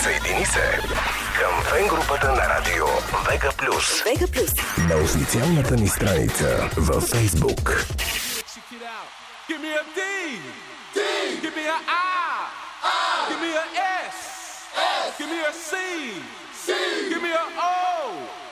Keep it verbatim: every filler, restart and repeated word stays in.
присоедини се към фен групата на радио Вега Плюс. Вега Плюс. На официалната ни страница във Facebook. Give me a D. D. Give me a I. I. Give me a S. S. Give me a C. C. Give me a O.